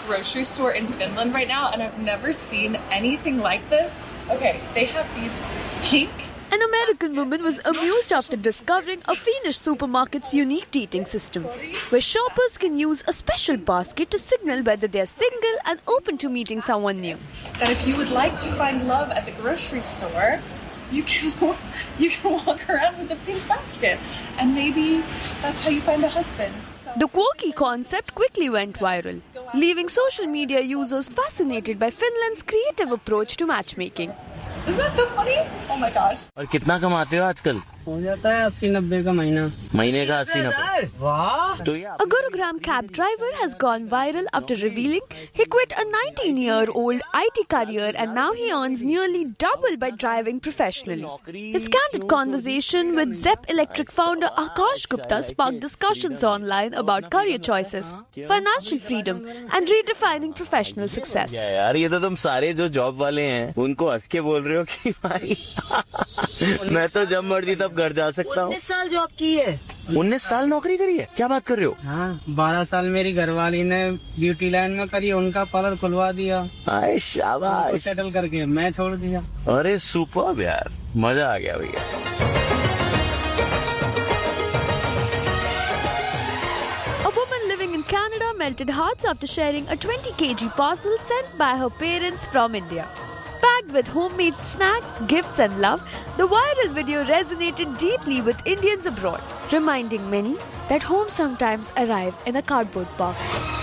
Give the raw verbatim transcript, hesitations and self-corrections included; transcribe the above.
grocery store in Finland right now, and I've never seen anything like this. Okay, they have these pink... An American woman was amused after discovering a Finnish supermarket's unique dating system, where shoppers can use a special basket to signal whether they are single and open to meeting someone new. That if you would like to find love at the grocery store, you can walk, you can walk around with a pink basket, and maybe that's how you find a husband. The quirky concept quickly went viral, leaving social media users fascinated by Finland's creative approach to matchmaking. Isn't that so funny? Oh my gosh. और कितना कमाते हो आजकल? हो जाता है अस्सी नब्बे का महीना. महीने का अस्सी नब्बे. वाह. A Gurugram cab driver has gone viral after revealing he quit a nineteen-year-old I T career and now he earns nearly double by driving professionally. His candid conversation with Zepp Electric founder Akash Gupta sparked discussions online about career choices, financial freedom, and redefining professional success. यार ये तो तुम सारे जो job वाले हैं उनको हंस के बोल रहे हो कि भाई मैं तो जब मर्जी तब घर जा सकता हूँ. उन्नीस साल जॉब की है. उन्नीस साल नौकरी करी है? क्या बात कर रहे हो? हाँ, बारह साल मेरी घरवाली ने ब्यूटी लाइन में करी, उनका पार्लर खुलवा दिया. आए शाबाश. सेटल करके मैं छोड़ दिया. अरे सुपर्ब यार, मजा आ गया भैया. A woman living in Canada melted hearts after sharing a twenty kilogram parcel sent by her parents from India. Packed with homemade snacks, gifts and love, the viral video resonated deeply with Indians abroad, reminding many that home sometimes arrive in a cardboard box.